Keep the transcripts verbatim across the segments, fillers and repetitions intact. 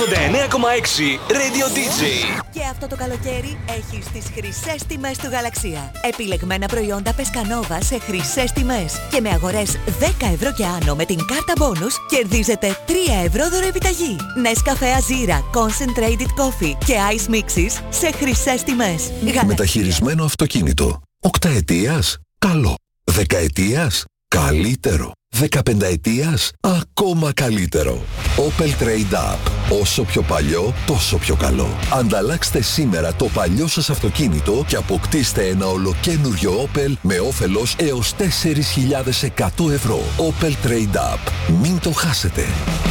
ογδόντα εννέα κόμμα έξι Radio ντι τζέι. Και αυτό το καλοκαίρι έχεις τις χρυσές τιμές του Γαλαξία. Επιλεγμένα προϊόντα Πεσκανόβα σε χρυσές τιμές. Και με αγορές δέκα ευρώ και άνω με την κάρτα μπόνους κερδίζετε τρία ευρώ δωρεοεπιταγή. Νεσκαφέ Αζίρα, Concentrated Coffee και Ice Mixes σε χρυσές τιμές. Μεταχειρισμένο αυτοκίνητο. Οκταετίας, καλό. Δεκαετίας, καλύτερο. Δεκαπενταετίας, ακόμα καλύτερο. Opel Trade Up. Όσο πιο παλιό, τόσο πιο καλό. Ανταλλάξτε σήμερα το παλιό σας αυτοκίνητο και αποκτήστε ένα ολοκένουργιο Opel με όφελος έως τέσσερις χιλιάδες εκατό ευρώ. Opel Trade Up. Μην το χάσετε.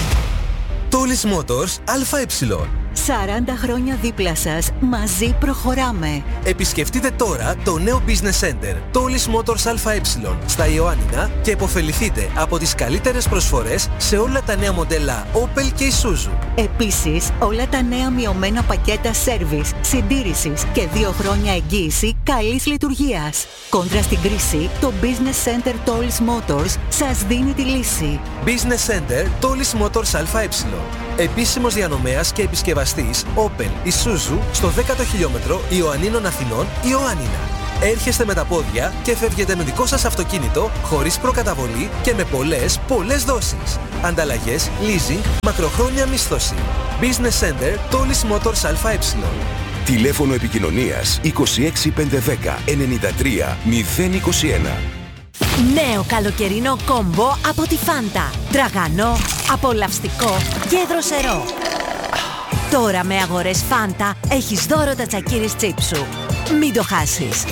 Tools Motors ΑΕ. σαράντα χρόνια δίπλα σας, μαζί προχωράμε. Επισκεφτείτε τώρα το νέο Business Center Tools Motors ΑΕ στα Ιωάννινα και επωφεληθείτε από τις καλύτερες προσφορές σε όλα τα νέα μοντέλα Opel και Isuzu. Επίσης, όλα τα νέα μειωμένα πακέτα service, συντήρησης και δύο χρόνια εγγύηση καλής λειτουργίας. Κόντρα στην κρίση, το Business Center Tools Motors σας δίνει τη λύση. Business Center Tools Motors ΑΕ. Επίσημος διανομέας και επισκευαστής Opel Isuzu στο δέκατο χιλιόμετρο Ιωαννίνων Αθηνών, Ιωάννινα. Έρχεστε με τα πόδια και φεύγετε με δικό σας αυτοκίνητο χωρίς προκαταβολή και με πολλές, πολλές δόσεις. Ανταλλαγές, leasing, μακροχρόνια μίσθωση. Business Center Tools Motors ΑΕ. Τηλέφωνο επικοινωνίας είκοσι έξι πεντακόσια δέκα ενενήντα τρία μηδέν είκοσι ένα. Νέο καλοκαιρινό κόμπο από τη Φάντα. Τραγανό, απολαυστικό και δροσερό. Τώρα με αγορές Φάντα έχεις δώρο τα τσακίρις τσίψου. Μην το χάσεις.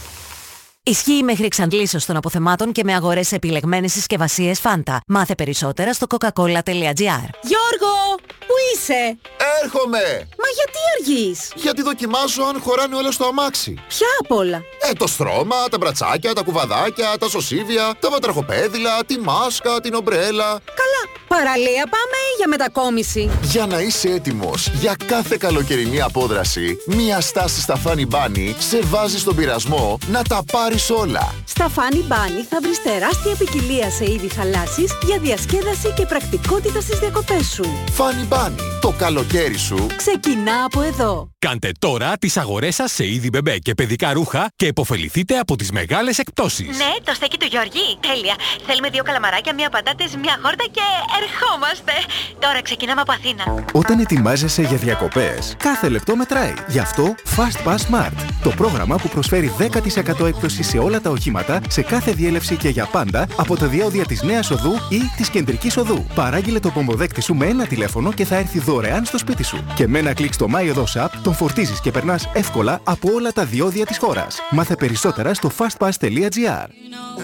Ισχύει μέχρι εξαντλήσεως των αποθεμάτων και με αγορές σε επιλεγμένες συσκευασίες Φάντα. Μάθε περισσότερα στο coca-cola τελεία gr. Γιώργο, πού είσαι? Έρχομαι! Μα γιατί αργείς? Γιατί δοκιμάζω αν χωράνε όλα στο αμάξι. Ποια απ' όλα? Ε, το στρώμα, τα μπρατσάκια, τα κουβαδάκια, τα σωσίβια, τα βατραχοπέδιλα, τη μάσκα, την ομπρέλα. Καλά, παραλία πάμε ή για μετακόμιση? Για να είσαι έτοιμος για κάθε καλοκαιρινή απόδραση, μία στάση στα Funny Bunny σε βάζει στον πειρασμό να τα πάρεις όλα. Στα Funny Bunny θα βρεις τεράστια ποικιλία σε είδη θαλάσσης για διασκέδαση και πρακτικότητα στις διακοπές σου. Funny Bunny, το καλοκαίρι σου ξεκινά από εδώ. Κάντε τώρα τις αγορές σας σε είδη μπεμπέ και παιδικά ρούχα και υποφεληθείτε από τις μεγάλες εκπτώσεις. Ναι, το στέκι του Γιώργη. Τέλεια. Θέλουμε δύο καλαμαράκια, μία πατάτες, μία χόρτα και ερχόμαστε. Τώρα ξεκινάμε από Αθήνα. Όταν ετοιμάζεσαι για διακοπές, κάθε λεπτό μετράει. Γι' αυτό Fast Pass Smart. Το πρόγραμμα που προσφέρει δέκα τοις εκατό έκπτωση σε όλα τα οχήματα, σε κάθε διέλευση και για πάντα από τα διόδια της Νέας Οδού ή της Κεντρικής Οδού. Παράγγειλε το πομποδέκτη σου με ένα τηλέφωνο και θα έρθει δωρεάν στο σπίτι σου. Και με ένα κλικ στο MyOdos App τον φορτίζεις και περνάς εύκολα από όλα τα διόδια της χώρας. Μάθε περισσότερα στο fastpass τελεία gr.